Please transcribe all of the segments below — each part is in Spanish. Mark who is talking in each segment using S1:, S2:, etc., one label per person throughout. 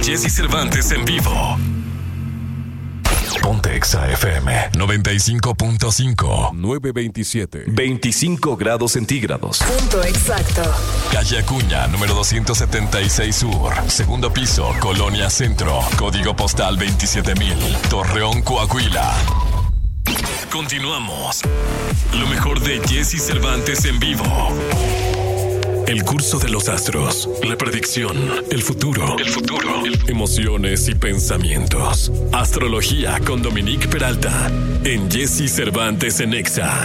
S1: Jesse Cervantes en vivo. Ponte Exa FM 95.5 927 25 grados centígrados.
S2: Punto exacto.
S1: Calle Acuña, número 276 Sur. Segundo piso, Colonia Centro. Código postal 27000. Torreón, Coahuila. Continuamos. Lo mejor de Jesse Cervantes en vivo. El curso de los astros, la predicción, el futuro, emociones y pensamientos. Astrología con Dominique Peralta en Jesse Cervantes en Exa.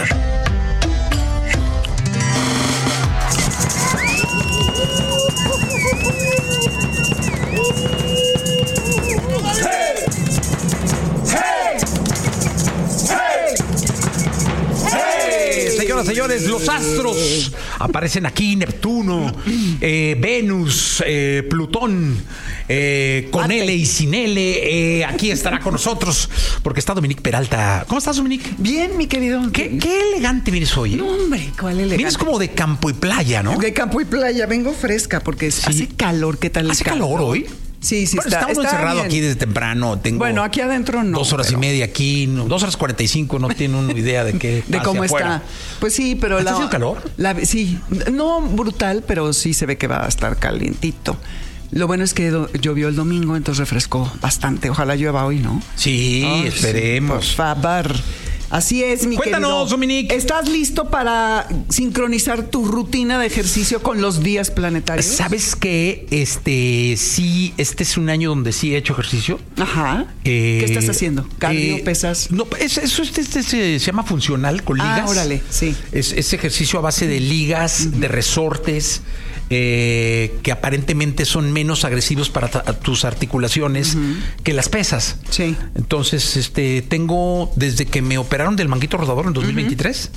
S3: Señores, los astros aparecen aquí: Neptuno, Venus, Plutón, con L y sin L. Aquí estará con nosotros porque está Dominique Peralta. ¿Cómo estás, Dominique?
S4: Bien, mi querido.
S3: Qué elegante vienes hoy.
S4: No, hombre, ¿cuál elegante?
S3: Vienes como de campo y playa, ¿no?
S4: De campo y playa. Vengo fresca porque hace calor. ¿Qué tal?
S3: ¿Hace calor hoy?
S4: Sí,
S3: bueno, estamos encerrados aquí desde temprano.
S4: Bueno, aquí adentro no.
S3: 2 horas y media aquí, 2 horas 45. No tiene una idea de qué.
S4: De cómo
S3: afuera.
S4: está. Pues sí, pero
S3: ¿Está haciendo calor?
S4: Sí, no brutal, pero sí se ve que va a estar calientito. Lo bueno es que llovió el domingo, entonces refrescó bastante. Ojalá llueva hoy, ¿no?
S3: Sí, esperemos.
S4: Sí, por favor. Así es, mi
S3: Cuéntanos,
S4: querido.
S3: Dominique.
S4: ¿Estás listo para sincronizar tu rutina de ejercicio con los días planetarios?
S3: ¿Sabes qué? Sí, este es un año donde sí he hecho ejercicio.
S4: Ajá. ¿Qué estás haciendo? ¿Cardio, pesas?
S3: No, eso se llama funcional con ligas.
S4: Ah, órale, sí.
S3: Es ejercicio a base de ligas, de resortes, que aparentemente son menos agresivos para tus articulaciones que las pesas.
S4: Sí.
S3: Entonces, tengo desde que me operaron del manguito rodador en 2023.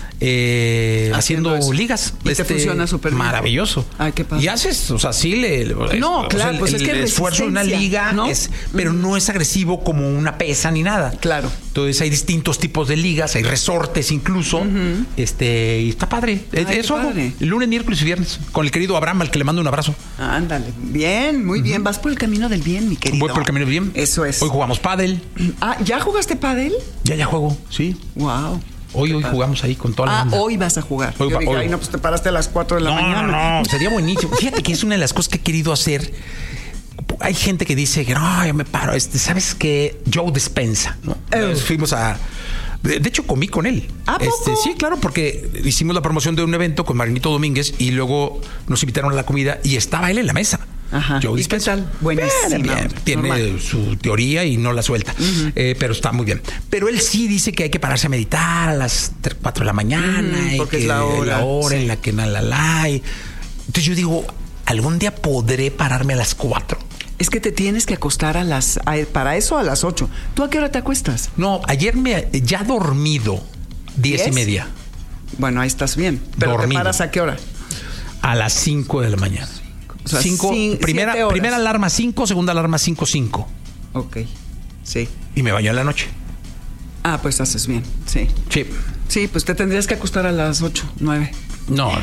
S3: Haciendo ligas.
S4: Y te funciona súper bien.
S3: Maravilloso.
S4: Ay, qué padre.
S3: Y haces, o sea,
S4: no, claro, pues es que
S3: el esfuerzo de una liga, ¿no? Pero no es agresivo como una pesa ni nada.
S4: Claro.
S3: Entonces hay distintos tipos de ligas, hay resortes incluso. Y está padre. Eso hago lunes, miércoles y viernes con el querido Abraham, al que le mando un abrazo.
S4: Ándale. Bien, muy bien. Vas por el camino del bien, mi querido.
S3: Voy por el camino del bien.
S4: Eso es.
S3: Hoy jugamos pádel.
S4: Ah, ¿ya jugaste pádel?
S3: Ya juego, sí.
S4: Wow.
S3: Hoy jugamos ahí con toda la banda.
S4: Hoy vas a jugar.
S3: Hoy.
S4: Ay, no, pues te paraste a las 4 de la mañana.
S3: No, sería buenísimo. Fíjate que es una de las cosas que he querido hacer. Hay gente que dice que no, yo me paro. ¿Sabes qué? Joe Dispenza, ¿no? Fuimos a... De hecho, comí con él.
S4: ¿A poco?
S3: Sí, claro, porque hicimos la promoción de un evento con Marinito Domínguez y luego nos invitaron a la comida y estaba él en la mesa.
S4: Ajá.
S3: Joe
S4: ¿Y qué
S3: Dispenza.
S4: tal? Buenísimo.
S3: Bien. Tiene su teoría y no la suelta. Pero está muy bien. Pero él sí dice que hay que pararse a meditar a las 4 de la mañana.
S4: Porque es la hora
S3: en la que Entonces yo digo, algún día podré pararme a las 4.
S4: Es que te tienes que acostar para eso a las 8. ¿Tú a qué hora te acuestas?
S3: No, ayer ya dormido 10:30.
S4: Bueno, ahí estás bien. ¿Pero dormido. ¿Te paras a qué hora?
S3: A las 5 de la mañana.
S4: O sea,
S3: primera alarma 5, segunda alarma 5:05.
S4: Ok, sí.
S3: Y me baño en la noche.
S4: Ah, pues haces bien, sí. Sí, pues te tendrías que acostar a las 8, 9.
S3: No,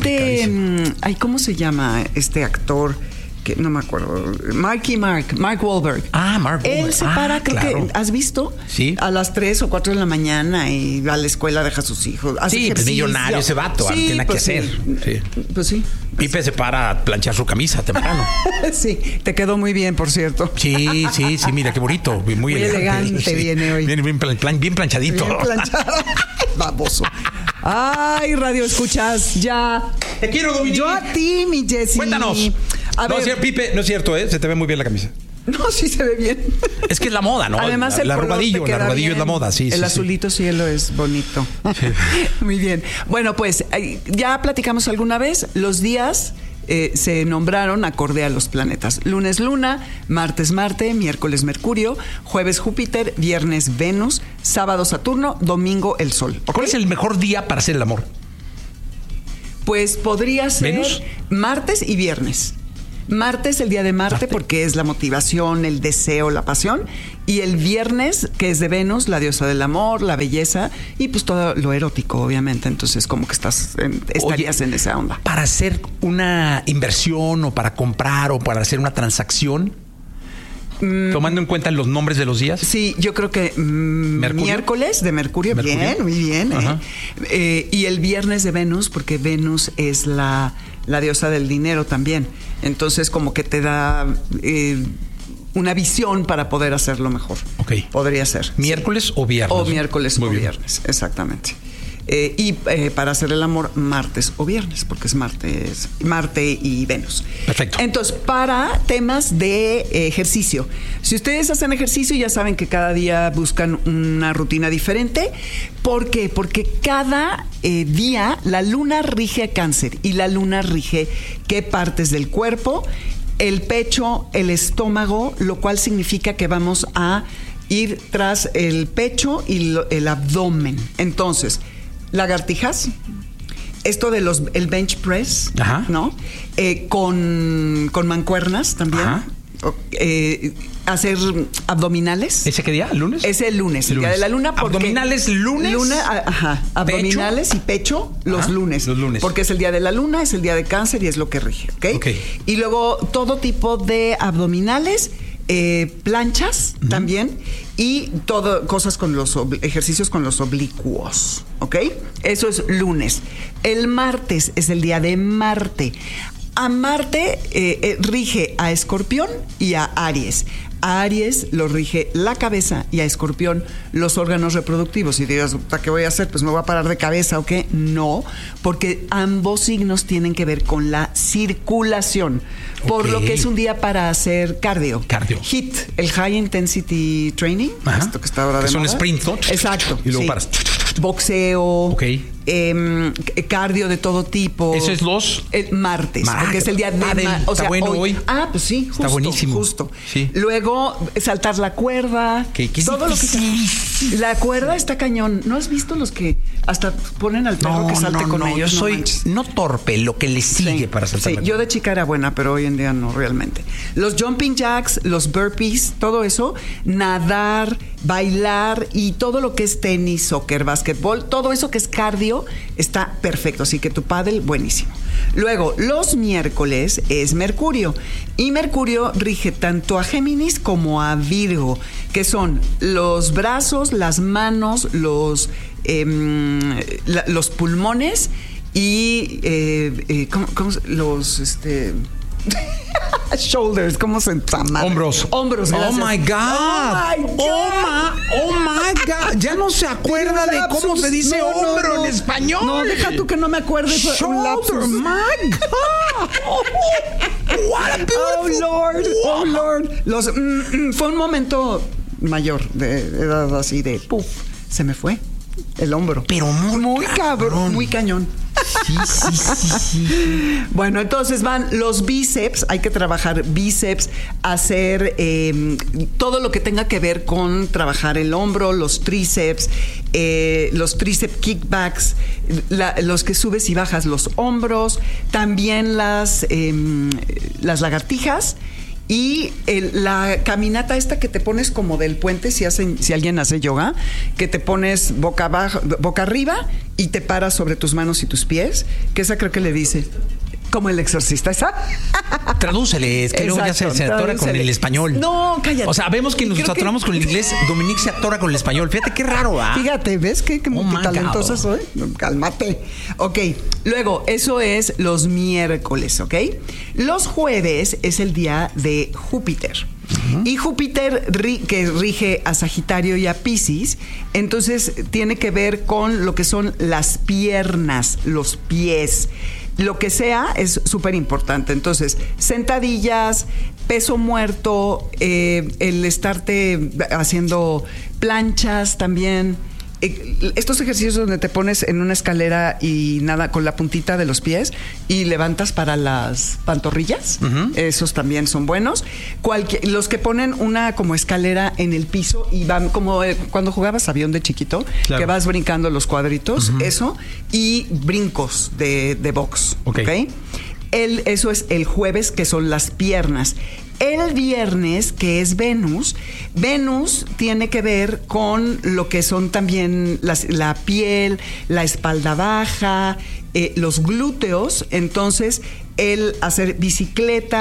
S4: ¿cómo se llama este actor? Que no me acuerdo. Mark Wahlberg.
S3: Mark Wahlberg.
S4: Él se para, creo que, ¿has visto?
S3: Sí.
S4: A las 3 o 4 de la mañana y va a la escuela, deja a sus hijos.
S3: Sí, pues millonario ese vato,
S4: sí,
S3: tiene
S4: pues
S3: que hacer.
S4: Sí. Pues sí.
S3: Pipe se para a planchar su camisa temprano.
S4: Sí, te quedó muy bien, por cierto.
S3: Sí, mira qué bonito, muy
S4: elegante viene hoy.
S3: Bien planchadito.
S4: Bien planchado. Baboso. Ay, radio escuchas, ya.
S3: Te quiero, Dominique.
S4: Yo a ti, mi Jessy.
S3: Cuéntanos.
S4: A ver.
S3: Pipe, no es cierto, se te ve muy bien la camisa.
S4: No, sí se ve bien.
S3: Es que es la moda, ¿no?
S4: Además, el
S3: arrugadillo es la moda, sí.
S4: El azulito cielo es bonito. Sí. Muy bien. Bueno, pues ya platicamos alguna vez los días. Se nombraron acorde a los planetas. Lunes Luna, martes Marte, miércoles Mercurio, jueves Júpiter, viernes Venus, sábado Saturno, domingo el Sol. ¿Okay?
S3: ¿Cuál es el mejor día para hacer el amor?
S4: Pues podría ser ¿Venus? Martes y viernes. Martes, el día de Marte, porque es la motivación, el deseo, la pasión. Y el viernes, que es de Venus, la diosa del amor, la belleza y pues todo lo erótico, obviamente. Entonces, como que estarías en esa onda.
S3: Para hacer una inversión o para comprar o para hacer una transacción, Tomando en cuenta los nombres de los días.
S4: Sí, yo creo que miércoles de Mercurio. Bien, muy bien. Y el viernes de Venus, porque Venus es la diosa del dinero también. Entonces, como que te da una visión para poder hacerlo mejor.
S3: Ok.
S4: Podría ser.
S3: ¿Miércoles
S4: sí.
S3: o viernes?
S4: O miércoles
S3: muy
S4: o
S3: bien.
S4: viernes, exactamente. Y para hacer el amor, martes o viernes, porque es Marte y Venus.
S3: Perfecto.
S4: Entonces, para temas de ejercicio. Si ustedes hacen ejercicio, ya saben que cada día buscan una rutina diferente. ¿Por qué? Porque cada día la luna rige a Cáncer y la luna rige qué partes del cuerpo, el pecho, el estómago, lo cual significa que vamos a ir tras el pecho y el abdomen. Entonces, lagartijas, esto de el bench press,
S3: ajá,
S4: ¿no? Con mancuernas también.
S3: Ajá.
S4: Hacer abdominales.
S3: ¿Ese qué día? ¿Lunes?
S4: Es el lunes, el día de la luna.
S3: ¿Abdominales lunes?
S4: Abdominales y pecho los lunes.
S3: Los lunes.
S4: Porque es el día de la luna, es el día de Cáncer y es lo que rige, ¿ok? Y luego todo tipo de abdominales, planchas también, y cosas con los ejercicios con los oblicuos, ¿ok? Eso es lunes. El martes es el día de Marte. A Marte rige a Escorpión y a Aries. A Aries lo rige la cabeza y a Escorpión los órganos reproductivos. Y dirás, ¿qué voy a hacer? Pues me voy a parar de cabeza o qué. No, porque ambos signos tienen que ver con la circulación. Por lo que es un día para hacer cardio. HIIT, el High Intensity Training.
S3: Ajá.
S4: Esto que está ahora de moda.
S3: Son sprint, ¿no?
S4: Exacto.
S3: Y luego paras.
S4: Boxeo. Cardio de todo tipo.
S3: ¿Eso es
S4: martes, porque es el día de
S3: está bueno hoy.
S4: Pues sí, justo.
S3: Está buenísimo.
S4: Justo.
S3: Sí.
S4: Luego, saltar la cuerda.
S3: ¿Qué
S4: todo lo que la cuerda está cañón. ¿No has visto los que hasta ponen al perro que salte con ellos?
S3: Yo soy no torpe, lo que le sigue para saltar.
S4: Sí, yo de chica era buena, pero hoy en día no realmente. Los jumping jacks, los burpees, todo eso, nadar, bailar y todo lo que es tenis, soccer, básquetbol, todo eso que es cardio está perfecto. Así que tu pádel, buenísimo. Luego, los miércoles es Mercurio. Y Mercurio rige tanto a Géminis como a Virgo, que son los brazos, las manos, los pulmones y los shoulders, ¿cómo se llama?
S3: Hombros.
S4: Hombros.
S3: Oh my God. Oh my God. Ya no se acuerda de cómo se dice hombro en español.
S4: No, deja tú que no me acuerde.
S3: Shoulder. My God.
S4: Oh Lord. Fue un momento mayor de edad así de puf, se me fue el hombro.
S3: Pero muy
S4: cabrón, muy cañón.
S3: Sí.
S4: Bueno, entonces van los bíceps, hay que trabajar bíceps, hacer todo lo que tenga que ver con trabajar el hombro, los tríceps kickbacks, los que subes y bajas los hombros, también las lagartijas. Y la caminata esta que te pones como del puente, si alguien hace yoga, que te pones boca arriba y te paras sobre tus manos y tus pies, que esa creo que le dice como el exorcista, ¿esa?
S3: Tradúcele, es que luego ya se atora con el español.
S4: No, cállate.
S3: O sea, vemos que nos atoramos con el inglés, Dominique se atora con el español. Fíjate qué raro, ¿ah?
S4: Fíjate, ¿ves qué multitalentosa soy? Cálmate. Ok, luego, eso es los miércoles, ¿ok? Los jueves es el día de Júpiter. Y Júpiter, que rige a Sagitario y a Piscis, entonces tiene que ver con lo que son las piernas, los pies. Lo que sea es súper importante. Entonces, sentadillas, peso muerto, el estarte haciendo planchas también. Estos ejercicios donde te pones en una escalera y nada con la puntita de los pies y levantas para las pantorrillas, esos también son buenos. Los que ponen una como escalera en el piso y van como cuando jugabas avión de chiquito, claro, que vas brincando los cuadritos, eso, y brincos de box. ¿Okay? Eso es el jueves, que son las piernas. El viernes, que es Venus tiene que ver con lo que son también la piel, la espalda baja, los glúteos. Entonces, el hacer bicicleta,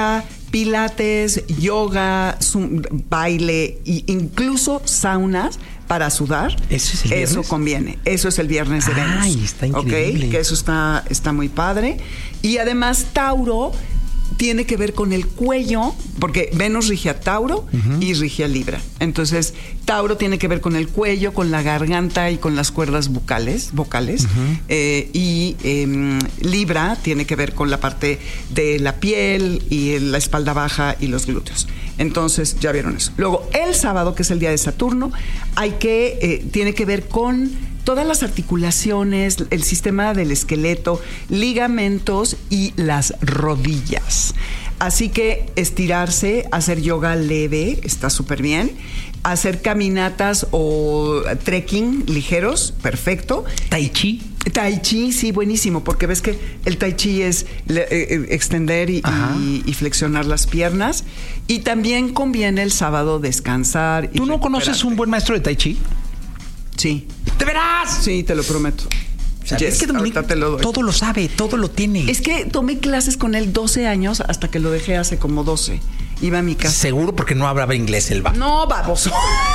S4: pilates, yoga, baile e incluso saunas para sudar.
S3: ¿Eso es el viernes?
S4: Eso conviene. Eso es el viernes de Venus.
S3: Ay, está increíble.
S4: ¿Okay? Que eso está muy padre. Y además Tauro tiene que ver con el cuello, porque Venus rige a Tauro y rige a Libra. Entonces, Tauro tiene que ver con el cuello, con la garganta y con las cuerdas vocales. Y Libra tiene que ver con la parte de la piel y la espalda baja y los glúteos. Entonces, ya vieron eso. Luego, el sábado, que es el día de Saturno, tiene que ver con todas las articulaciones, el sistema del esqueleto, ligamentos y las rodillas. Así que estirarse, hacer yoga leve, está súper bien. Hacer caminatas o trekking ligeros, perfecto.
S3: Tai chi.
S4: Tai chi, sí, buenísimo, porque ves que el tai chi es extender y flexionar las piernas. Y también conviene el sábado descansar.
S3: ¿Tú no conoces un buen maestro de tai chi?
S4: Sí.
S3: ¿De veras?
S4: Sí, te lo prometo.
S3: O sea, es que Dominique todo lo sabe, todo lo tiene.
S4: Es que tomé clases con él 12 años hasta que lo dejé hace como 12. Iba a mi casa.
S3: Seguro porque no hablaba inglés el baboso.
S4: No, baboso.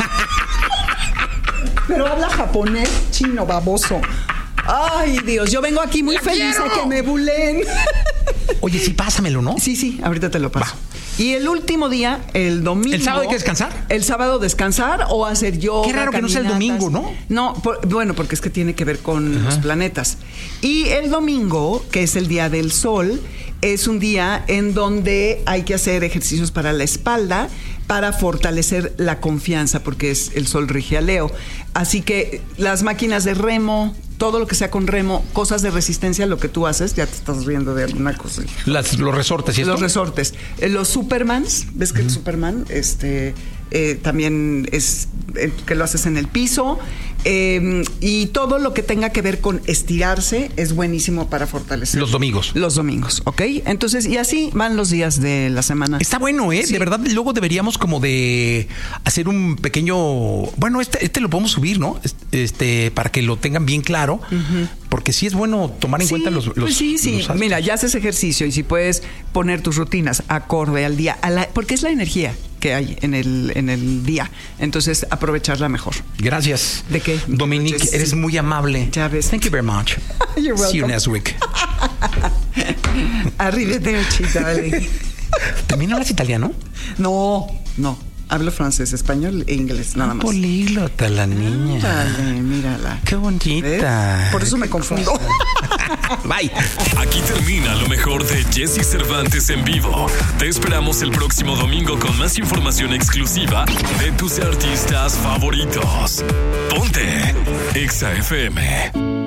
S4: Pero habla japonés, chino, baboso. Ay, Dios, yo vengo aquí muy feliz a que me bulen.
S3: Oye, sí, pásamelo, ¿no?
S4: Sí, ahorita te lo paso. Va. Y el último día, el domingo.
S3: ¿El sábado hay que descansar?
S4: El sábado descansar o hacer yoga.
S3: Qué raro que no sea el domingo, ¿no?
S4: No, bueno, porque es que tiene que ver con los planetas. Y el domingo, que es el día del sol, es un día en donde hay que hacer ejercicios para la espalda, para fortalecer la confianza, porque es el sol rige a Leo. Así que las máquinas de remo, todo lo que sea con remo, cosas de resistencia, lo que tú haces, ya te estás riendo de alguna cosa.
S3: Los resortes, ¿y esto?
S4: Los resortes. Los Supermans, ¿ves que el Superman también es que lo haces en el piso? Y todo lo que tenga que ver con estirarse es buenísimo para fortalecer.
S3: Los domingos.
S4: Los domingos, ¿ok? Entonces, y así van los días de la semana.
S3: Está bueno, ¿eh? Sí. De verdad, luego deberíamos como de hacer un pequeño... Bueno, este lo podemos subir, ¿no? Para que lo tengan bien claro. Porque sí es bueno tomar en cuenta los
S4: pues sí. Los mira, ya haces ejercicio y si puedes poner tus rutinas acorde al día, porque es la energía que hay en el día. Entonces, aprovecharla mejor.
S3: Gracias.
S4: ¿De qué?
S3: Dominique, eres muy amable.
S4: Ya ves.
S3: Thank you very much.
S4: You're welcome.
S3: See you next week.
S4: Arrivederci, dale.
S3: ¿También hablas italiano?
S4: No. Hablo francés, español e inglés, nada más.
S3: Políglota la niña.
S4: Dale, mírala.
S3: Qué bonita.
S4: ¿Ves? Por eso me confundo.
S3: Bye.
S1: Aquí termina lo mejor de Jessy Cervantes en vivo. Te esperamos el próximo domingo con más información exclusiva de tus artistas favoritos. Ponte Exa FM.